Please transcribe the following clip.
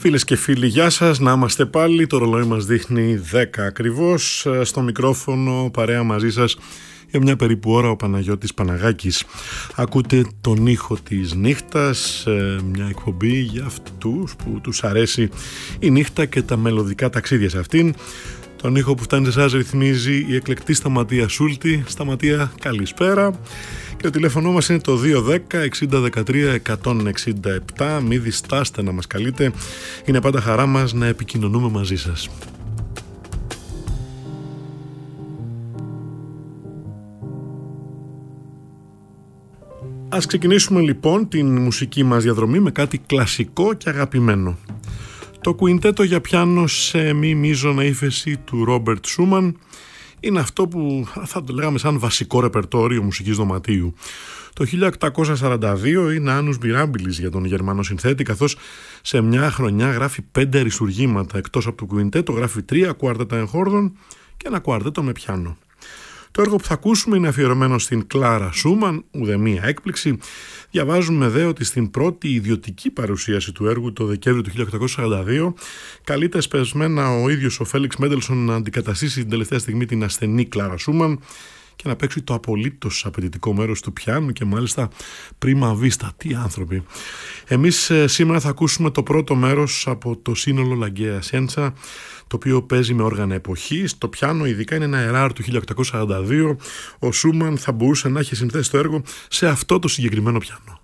Φίλες και φίλοι, γεια σας, να είμαστε πάλι. Το ρολόι μας δείχνει 10 ακριβώς. Στο μικρόφωνο παρέα μαζί σας για μια περίπου ώρα ο Παναγιώτης Παναγάκης. Ακούτε τον ήχο της νύχτας, μια εκπομπή για αυτούς που τους αρέσει η νύχτα και τα μελωδικά ταξίδια σε αυτήν. Τον ήχο που φτάνει σε εσάς ρυθμίζει η εκλεκτή Σταματία Σούλτη. Σταματία, καλησπέρα. Και το τηλέφωνο μας είναι το 210-6013-167. Μη διστάστε να μας καλείτε. Είναι πάντα χαρά μας να επικοινωνούμε μαζί σας. Ας ξεκινήσουμε λοιπόν την μουσική μας διαδρομή με κάτι κλασικό και αγαπημένο. Το κουιντέτο για πιάνο σε μη μείζωνα ύφεση του Ρόμπερτ Σούμαν είναι αυτό που θα το λέγαμε σαν βασικό ρεπερτόριο μουσικής δωματίου. Το 1842 είναι Annus Mirabilis για τον Γερμανό συνθέτη, καθώς σε μια χρονιά γράφει 5 αριστουργήματα. Εκτός από το κουιντέτο γράφει 3 κουάρτετα εγχόρδων και ένα κουάρτετο με πιάνο. Το έργο που θα ακούσουμε είναι αφιερωμένο στην Κλάρα Σούμαν, ουδέμια έκπληξη. Διαβάζουμε δε ότι στην πρώτη ιδιωτική παρουσίαση του έργου το Δεκέμβριο του 1842 καλείται σπεσμένα ο ίδιος ο Φέλιξ Μέντελσον να αντικαταστήσει την τελευταία στιγμή την ασθενή Κλάρα Σούμαν και να παίξει το απολύτως απαιτητικό μέρος του πιάνου και μάλιστα πρίμα βίστα. Τι άνθρωποι. Εμείς σήμερα θα ακούσουμε το πρώτο μέρος από το σύνολο Λαγκαία Σιέντσα, το οποίο παίζει με όργανα εποχής. Το πιάνο ειδικά είναι ένα εράρ του 1842. Ο Σούμαν θα μπορούσε να έχει συνθέσει το έργο σε αυτό το συγκεκριμένο πιάνο.